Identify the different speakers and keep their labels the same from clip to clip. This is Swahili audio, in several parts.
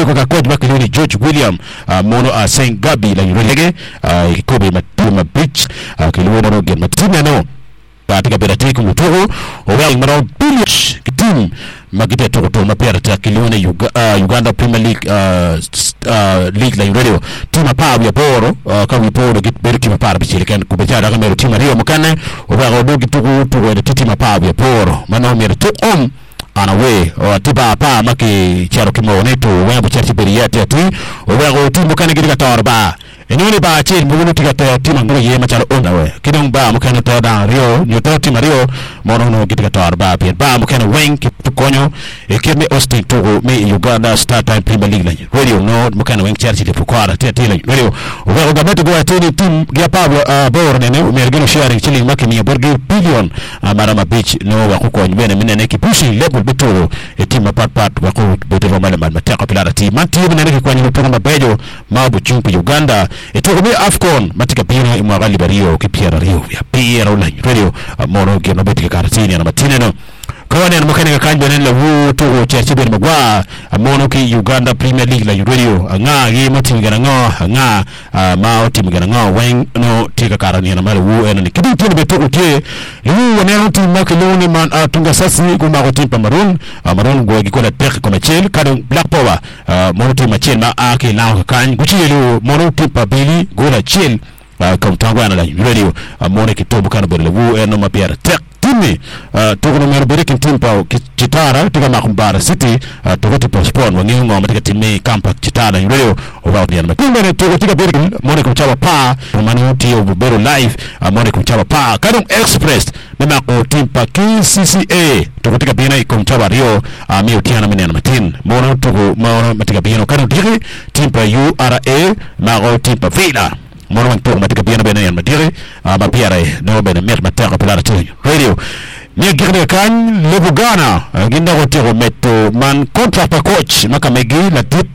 Speaker 1: kwa coach makiluni George William mono Saint Gabi la Yurege ikobe matuma beach kilwana no gen matina no katika berati kumutoro well maro billions kitim magite to mapera ta kilwana Uganda Premier League league la Yurege tima pa ya boro kawi poro git berki mapara bichirikan kubejara kama tima rio mukane obago dogi tugu de tima pa ya boro mano mere to on away tiba pa maki charo kimoneto wembo chachi beriyati ati obago timu kana gidika torba enoni ba chiri mugunu tigata tima ngoro ye macharo onda we kidong ba mukana to da rio nyoto tima rio mono no gidika torba pe ba mukana weng kikonyo ekeme Austin Togo me Uganda Star Time Premier League la radio no mukana weng chachi de pukwara tete la radio obago gameto go atini tim ya pa bor nene umergeno sharing chili maki mi borgi billion marama beach no wakuko nyene minene kipushi level beto etima pat wako beto romale mateka pilara ti manti minene kwa nyuto ngamba bejo mabu chumpu Uganda etogome Afcon matika pino imwagali bario kipiara rio ya piera la radio mono geno betika karatini na matineno kawane na makanika kanjo nene la wu togo chachibe ni magwa mono ki Uganda Premier League la radio nga gi mati gana ngo nga mao timu gana ngo weng no tika karani na mali wu eno ni kidu tini beto tie wu wanero timu makiloni man tunga sasi kuma ko timu Maroon Maroon go gikola pek ko machel kado Black Power mono timu machel ma ake lao kan guchilo mono timu Billy gola chel kamtangwa na la radio mono kitobu kana bole wu eno mapiara tek timi togo no merbere kintimpa chitara tiga makumbara city togo tipo spawn wangingo amatika timi kampa chitara radio about the matimbe togo tiga bere mone kumchaba pa manu tio bero live mone kumchaba pa kadong express mema ko timpa KCCA togo tiga bina kumchaba rio mi utiana mene na matin mono togo mono matika bino kadong diri timpa URA mago timpa vila mono manto matika bina bena yan madiri mapiara no bena mer mataka pelara tio radio ni gire kan lebugana ginda rotero meto man contract pa coach makamegi la tip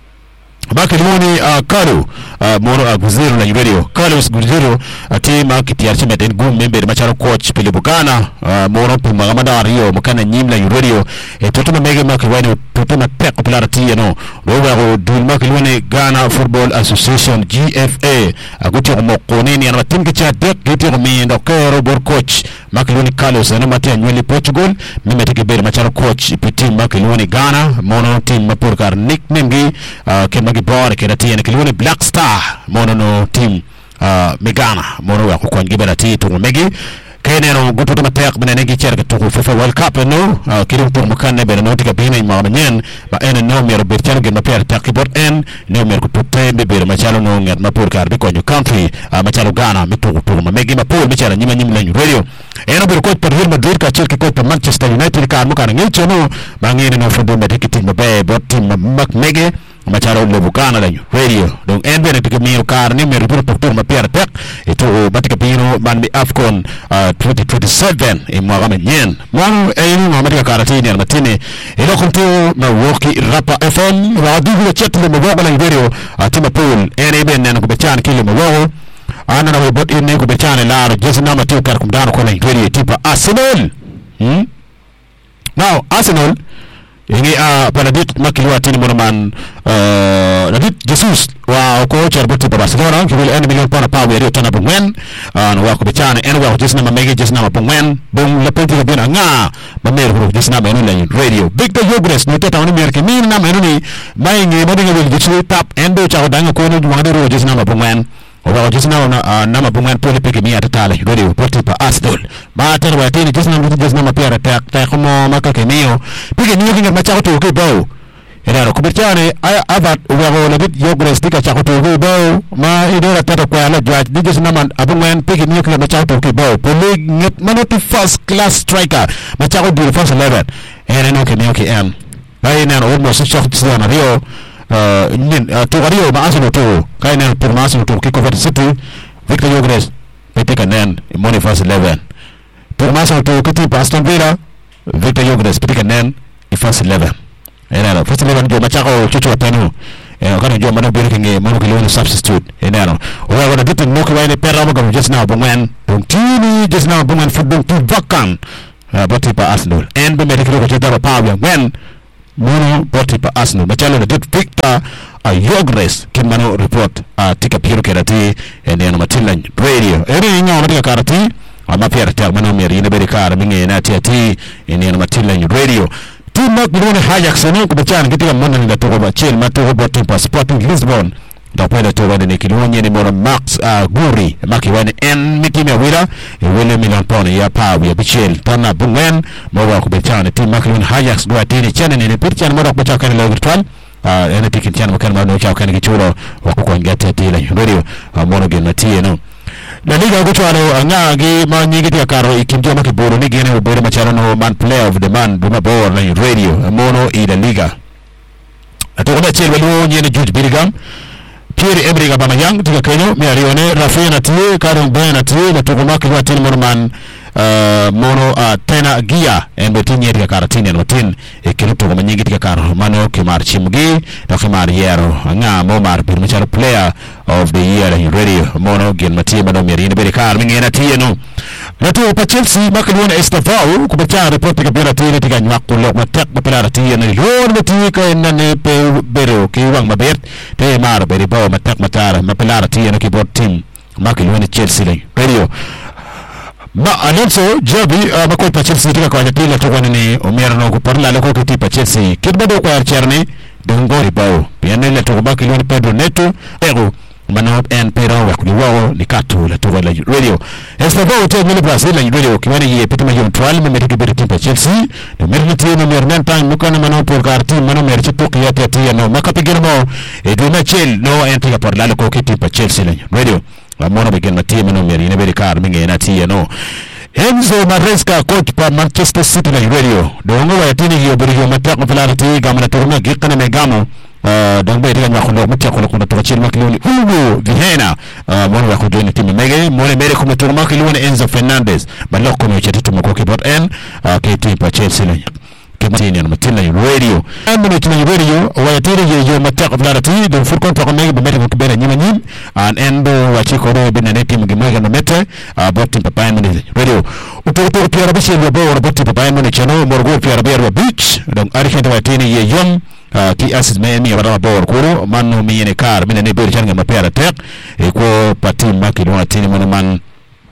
Speaker 1: bakiloni Carlo mono aguzero la radio Carlos Guzero atima kitiarche meten gum member macharo coach pelebugana mono puma manda rio mukana nyimla radio totoma mege makwani totoma pek popularity no roba dul makwani Ghana Football Association GFA aguti mokoni ni anatim kicha dek giti mi ndokero bor coach makwani Carlos na matia nywele Portugal memeteke ber macharo coach pitim makwani Ghana mono team mapurkar nickname gi kemagi bor kerati en kiloni Black Star mono no team Megana mono wa kwa ngibera ti to megi kenero goto matek benene gi cerga to FIFA World Cup no kirim to makane be no tika bina ma nyen ba en no mer be cerga ma per takibot en no mer ko tutte be be machalo no ngat ma por kar be ko country machalo Ghana mi to ma megi ma por mi chala nyima lañu radio eno be ko per Real Madrid ka cerga ko per Manchester United ka mo kana ngi chono ba ngene no fodo me tikiti ma be bot team mak mege macharo lebukana lañu radio donc en bene tika mi kar ni mer pour docteur ma pierre tek et to batika pino ban bi Afcon 2027 e mo gam nyen mon e ni ma batika karati ni matine e lo konto na woki rapa FM radio le chat le mo gam la radio atima pool en ben nan ko be chan kile mo wo ana na bot in ne ko be chan la jesu na ma to kar kum dan ko la radio tipa Arsenal now Arsenal ingi paladit makilwa tini monoman David Jesus wa coach arboti Barcelona kibil en million pana pa weri tana bungen no wa ko bichane en wa jesna ma megi jesna ma bungen bum le penti bena nga ba mer ro jesna ma no radio big the yogres no tata oni mer ke min na ma ni mai ngi mo dinga wel jisu tap en do cha danga ko no ma ro jesna ma bungen oba jesna na ma bungen pole peke mi atala radio porti pa Arsenal ba tan wa tini jesna ma pera ta como makake mio peke ni ngi ma cha to ke bawo era ko berchane abat uwa na bit yogres tika cha ko to bawo ma idora tata kwa la judge di jesna man abungen peke ni ngi ma cha to ke bawo pole nget manoti first class striker ma cha ko di first 11 era no ke mi ke am ba ina no mo so cha na rio nin to radio ba Arsenal to kaina por mas to ki ko City Victor Yogres pete kanen money first 11 por mas to ki Aston Villa Victor Yogres pete kanen first 11 era first 11 jo machako chuchu tanu kana jo mana bere nge mano kilo substitute enano wa wana bitu no ko wayne perra mo gam just now bongwen donc tini just now bongwen football tu vakan boti pa Arsenal en be medikilo ko tata pa wen mono boti pa Arsenal machalo na dit Victor Yogres kimano report tika piru kerati ene na Matilla Radio ere nya tika karati ama pia tia mano meri ne berikara minge na tia ene na Matilla Radio timak bilone Ajax no kubachana kitika mona ni togo ba chel matogo boti pa Sporting Lisbon dapenda to wane kilonye ni mora Max Guri maki wane en mikimia wila wele milion pone ya pawi ya bichel tana bungen mwa kubachana timu maki wane Ajax gwa tini chane ni pirchana mora kubachaka ni la virtual ene pikin chana makana mwana uchao kani kichulo wakukuwa ngete tila radio mwana gena tiye no La Liga kuchwalo ngagi manyingi tia karo ikimjua makiburu ni gene ubere machalo no man player of the man duma bor na radio mono i La Liga atokona chel welu nyene Jude Bellingham Pierre-Emerick Aubameyang tika Kenya miarione Rafinha na tie Karim Benzema na tie na tukumaki kwa tini mono tena gia embetinye tika karatini na tin ikiruto kwa manyingi tika karo mano kimar chimgi na kimar yero nga momar birmicharo player of the year in radio mono gen matie mano miarine berikar mingi na tie no na tu pa Chelsea makaluna Estevao kubachana report tika bira tie tika nyakulok matak mapilara tie na yon matie ka inane pe bero kiwang mabert te mar beribao matak matara mapilara tie na keyboard team makaluna Chelsea le radio ma Alonso Jabi makoi pa Chelsea tika kwa nyatila tukwa nini umera no kuparla lako kiti pa Chelsea kibado kwa charni dongori bao pianele tukubaki liwani Pedro Neto ego mano en pero wa kuliwao nikatu la tukwa la radio Estevao te mili Brazil la radio kiwani ye pituma yon trial memetiki beri timpa Chelsea no merniti no mernentang mukana mano por karti mano merchi tuki yati ati no makapigina mo eduna chel no enti ya parla lako kiti pa Chelsea la radio Mwana begin matie mano meri ne berikar minge na tie no Enzo Maresca coach pa Manchester City na radio dongo wa tini hiyo beriyo matak mapelari ti gamana turuma gikana megamo dongo itiga nyakundo mutia kuna tukachili makilioni Hugo Vihena mwana wa kujoini timu mege mwana mere kumeturuma kilioni Enzo Fernandez baloko mechetitu mkoki bot en kiti pa Chelsea na Kematini na Matilla radio Matilla radio wayatiri yo matak vlarati don full contract mege bemete mkibena nyima nyim an endo wachiko ro bina neti mgimega na mete botin papai mani radio uto pia rabishi yo bo botin papai mani chano morgo pia rabia beach don arikenta wayatini ye yom ki asis Miami ya bo kuro manu miyene kar bina ne beri changa mapera tek iko patim makilo atini manu man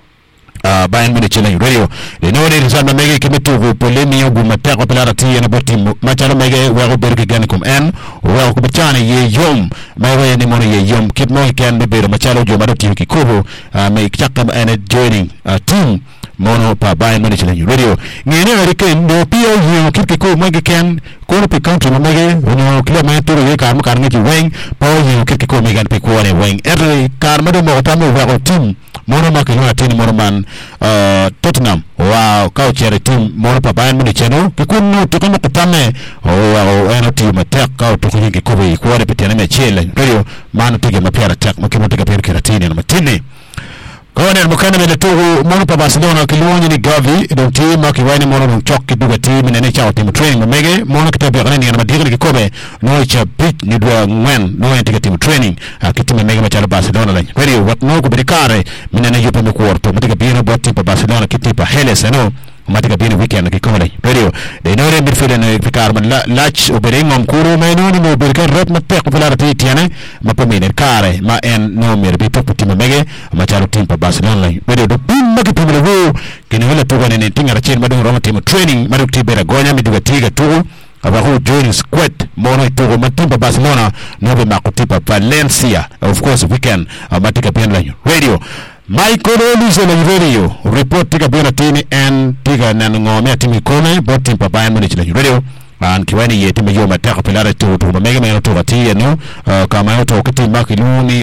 Speaker 1: Bayern Munich radio de no de sana mege kemetu polemi yogu matako pelara tie na boti machalo mege wa berke gan kom en wa ko bachana ye yom mawe ni mono ye yom kit mo ken de bero machalo jo mado tie ki kubo me chakka en joining team mono pa Bayern Munich radio ngene hurricane do pio yo kit ki ko mege ken ko pe counter mege no kilometer ye kar mo kar ngi weng pa yo kit ki ko mege pe ko ne weng kar mado mo tamu wa team mono makino atini mono man Tottenham wow kao chere team mono pa Bayern Munich no kikunu tukama kutame eno team attack kao tukunyi kubi kuwale petiana mechele radio maana tige mapiara attack makimo tige pia kiratini na matini Kone mukana mele tugu mono pa Barcelona kilonyi ni Gavi don team makiwaini mono mchok kiduga team nene chao team training mamege mono kitabu ya kaneni ya namadiri kikobe no cha bit nidua ngwen no entiga team training kitime mege machalo Barcelona lanyi radio wat no kubirikare minene yupe mekuorto matiga bina boti pa Barcelona kitipa Heles no matiga bina weekend kikome radio de nore midfielder ne fikar man lach oberengom kuro meno ni mo berkan rep matek pelara titiane mapamine kare ma en no merbi to putima mege machalo team pa Barcelona radio do bimma kitumele wo kinewela tuga ne tinga chen madon roma team training madok tibera gonya miduga tiga tu abaho joining squad mono itogo matimba Barcelona nobe makutipa Valencia of course weekend matika pia radio Michael Olise na radio report tika bina tini en tika nanungomea timi kome botin pa Bayern Munich na radio an kiwani ye timi yo mataka pelara to mega mega to tia no kama yoto kiti makiluni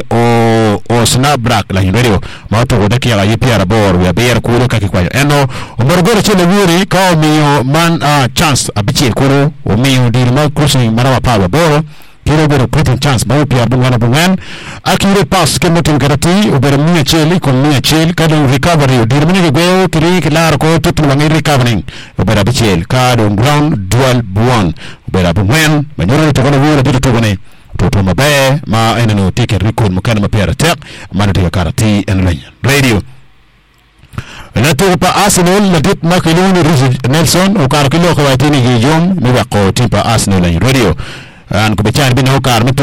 Speaker 1: o snapback la radio mato godaki ya yipi arabor ya beer kuro kaki kwa eno umorogoro chele wuri kao miyo man chance abichi kuro o miyo dirma crossing marawa power boro kiro bero creating chance bao pia bungan akire pass ke motim karati ubero mia cheli kon mia cheli kado recovery dirmani go kiri klar ko tutu wangi recovering ubero bichel kado ground dual buan ubero bungan manyoro to kono wura bitu togone to mabe ma enano take record mukana mapera tek manati karati en radio Latu pa Arsenal ladit makiluni Nelson ukar kilo kwa tini gijom miwako timpa Arsenal la radio an kubechan bin hokar